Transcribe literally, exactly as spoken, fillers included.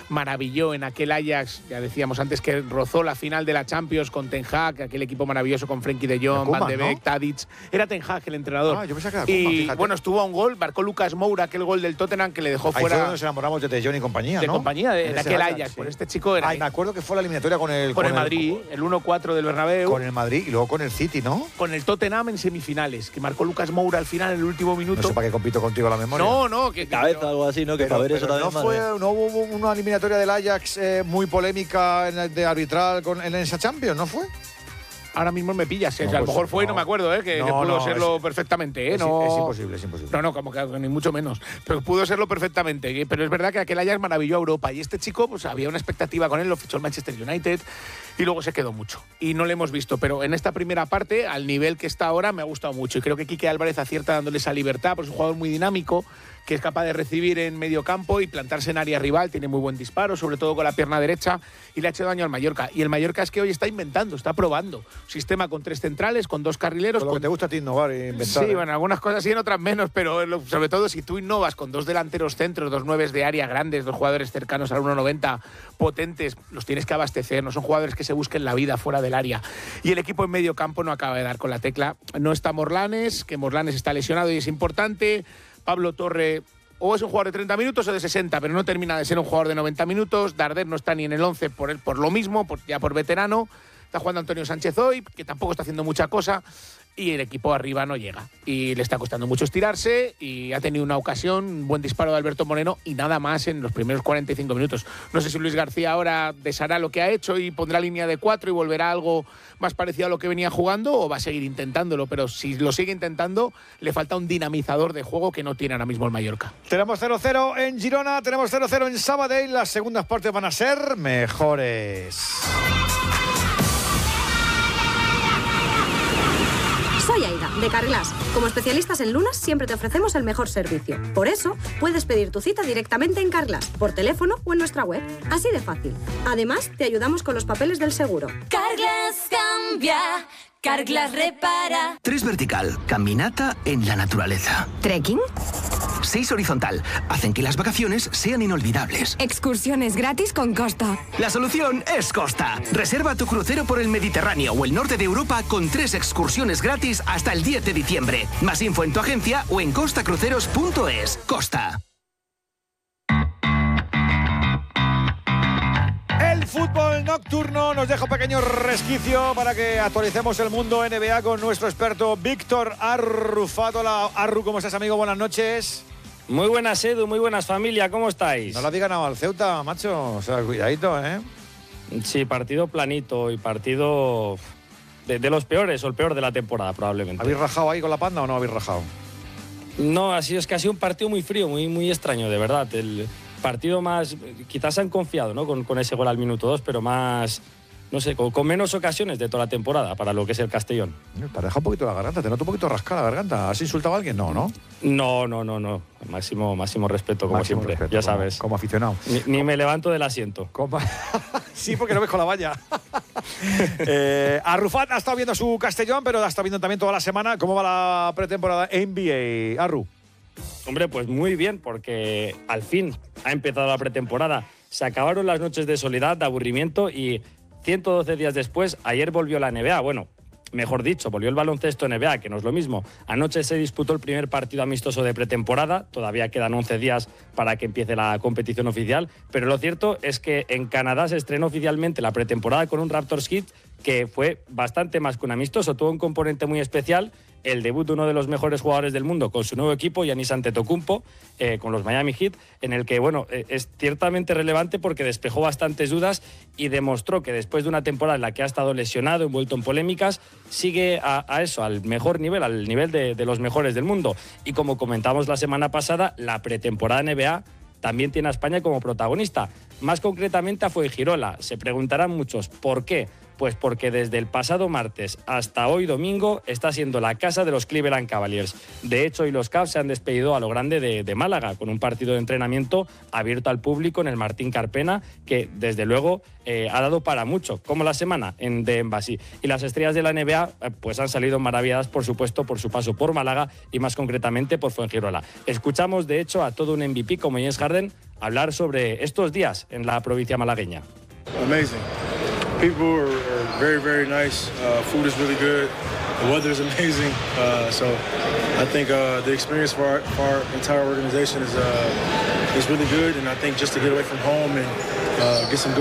maravilló en aquel Ajax, ya decíamos antes que rozó la final de la Champions con Ten Hag, aquel equipo maravilloso con Frenkie de Jong, Koeman, Van de Beek, ¿no? Tadic. Era Ten Hag el entrenador. Ah, yo pensaba que era Koeman, y fíjate. bueno, estuvo a un gol, marcó Lucas Moura, aquel gol del Tottenham que le dejó Ahí fuera. fue donde nos enamoramos de De Jong y compañía, de ¿no? compañía, de, En de ese aquel Ajax, Ajax. sí. Pues este chico era. Ay, me acuerdo que fue la eliminatoria con el… con el Madrid, el uno cuatro del Bernabéu. Con el Madrid y luego con el City, ¿no? Con el Tottenham en semifinales, que marcó Lucas Moura al final, en el último minuto. No sé para qué compito contigo la memoria. No, no, que Cabeza, algo así, ¿no? Que Pero, para ver eso pero también. no, fue, no hubo una eliminatoria del Ajax eh, muy polémica en el de arbitral con, en esa Champions, ¿no fue? Ahora mismo me pillas, ¿eh? No, o sea, a lo pues, mejor fue y no no. me acuerdo, ¿eh? Que, No, que pudo no, serlo es- perfectamente, ¿eh? Es, no, es imposible, es imposible. No, no, como que ni mucho menos. Pero pudo serlo perfectamente. ¿eh? Pero es verdad que aquel Ajax maravilló a Europa. Y este chico, pues había una expectativa con él, lo fichó el Manchester United y luego se quedó mucho. Y no le hemos visto. Pero en esta primera parte, al nivel que está ahora, me ha gustado mucho. Y creo que Quique Álvarez acierta dándole esa libertad, porque es un jugador muy dinámico, que es capaz de recibir en medio campo y plantarse en área rival. Tiene muy buen disparo, sobre todo con la pierna derecha, y le ha hecho daño al Mallorca. Y el Mallorca es que hoy está inventando, está probando. Sistema con tres centrales, con dos carrileros. Con lo con que te gusta a ti innovar e inventar. Sí, ¿eh? bueno, algunas cosas sí, en otras menos, pero lo- sobre todo si tú innovas con dos delanteros centros, dos nueves de área grandes, dos jugadores cercanos al uno noventa, potentes, los tienes que abastecer, no son jugadores que se busquen la vida fuera del área. Y el equipo en medio campo no acaba de dar con la tecla. No está Morlanes, que Morlanes está lesionado y es importante. Pablo Torre o es un jugador de treinta minutos o de sesenta, pero no termina de ser un jugador de noventa minutos. Darder no está ni en el once por, el- por lo mismo, por- ya por veterano. Está jugando Antonio Sánchez hoy, que tampoco está haciendo mucha cosa, y el equipo arriba no llega. Y le está costando mucho estirarse, y ha tenido una ocasión, un buen disparo de Alberto Moreno, y nada más en los primeros cuarenta y cinco minutos. No sé si Luis García ahora deshará lo que ha hecho y pondrá línea de cuatro y volverá a algo más parecido a lo que venía jugando, o va a seguir intentándolo, pero si lo sigue intentando, le falta un dinamizador de juego que no tiene ahora mismo el Mallorca. Tenemos cero cero en Girona, tenemos cero cero en Sabadell. Las segundas partes van a ser mejores. Soy Aida, de Carglass. Como especialistas en lunas, siempre te ofrecemos el mejor servicio. Por eso, puedes pedir tu cita directamente en Carglass, por teléfono o en nuestra web. Así de fácil. Además, te ayudamos con los papeles del seguro. Carglass cambia, Carglass repara. Tres vertical, caminata en la naturaleza. ¿Trekking? Seis horizontal, hacen que las vacaciones sean inolvidables. Excursiones gratis con Costa. La solución es Costa. Reserva tu crucero por el Mediterráneo o el norte de Europa con tres excursiones gratis hasta el diez de diciembre. Más info en tu agencia o en costa cruceros punto es. Costa. El fútbol nocturno nos deja un pequeño resquicio para que actualicemos el mundo N B A con nuestro experto Víctor Arrufat. Hola, Arru, ¿cómo estás, amigo? Buenas noches. Muy buenas, Edu, muy buenas, familia, ¿cómo estáis? No le habéis ganado al Ceuta, macho. O sea, cuidadito, ¿eh? Sí, partido planito y partido de, de los peores o el peor de la temporada, probablemente. ¿Habéis rajado ahí con la panda o no habéis rajado? No, así es que ha sido un partido muy frío, muy, muy extraño, de verdad. El partido más… Quizás se han confiado, ¿no? Con, con ese gol al minuto dos, pero más… No sé, con, con menos ocasiones de toda la temporada para lo que es el Castellón. Te deja un poquito la garganta, te noto un poquito rascada la garganta. ¿Has insultado a alguien? No, ¿no? No, no, no, no. Máximo, máximo respeto, como Máximo siempre, respeto, ya como- sabes. Como aficionado. Ni, ni me levanto del asiento. Como- sí, porque no ves con la valla. eh, Arrufat ha estado viendo su Castellón, pero ha estado viendo también toda la semana cómo va la pretemporada N B A. Arru. Hombre, pues muy bien, porque al fin ha empezado la pretemporada. Se acabaron las noches de soledad, de aburrimiento y ciento doce días después, ayer volvió la N B A. Bueno, mejor dicho, volvió el baloncesto N B A, que no es lo mismo. Anoche se disputó el primer partido amistoso de pretemporada. Todavía quedan once días para que empiece la competición oficial. Pero lo cierto es que en Canadá se estrenó oficialmente la pretemporada con un Raptors Heat que fue bastante más que un amistoso. Tuvo un componente muy especial. El debut de uno de los mejores jugadores del mundo con su nuevo equipo, Giannis Antetokounmpo, eh, con los Miami Heat, en el que, bueno, eh, es ciertamente relevante porque despejó bastantes dudas y demostró que después de una temporada en la que ha estado lesionado, envuelto en polémicas, sigue a, a eso, al mejor nivel, al nivel de, de los mejores del mundo. Y como comentamos la semana pasada, la pretemporada N B A también tiene a España como protagonista. Más concretamente a Fuengirola. Se preguntarán muchos, ¿por qué? Pues porque desde el pasado martes hasta hoy domingo está siendo la casa de los Cleveland Cavaliers. De hecho, hoy los Cavs se han despedido a lo grande de, de Málaga con un partido de entrenamiento abierto al público en el Martín Carpena, que desde luego eh, ha dado para mucho, como la semana en The Embassy. Y las estrellas de la N B A eh, pues han salido maravilladas, por supuesto, por su paso por Málaga y más concretamente por Fuengirola. Escuchamos, de hecho, a todo un M V P como James Harden hablar sobre estos días en la provincia malagueña. Amazing. People are, are very, very nice. Uh, food is really good. The weather is amazing. Uh, so I think uh, the experience for our, for our entire organization is uh, is really good. And I think just to get away from home and uh, get some good